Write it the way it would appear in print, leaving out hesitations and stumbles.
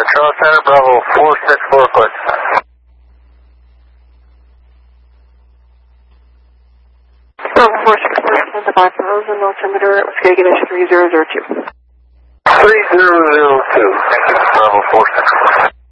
Charlie Center, Bravo 464, request. Bravo 464, the 5000, altimeter, Skagit 3002. 3002. Thank you, Bravo 464.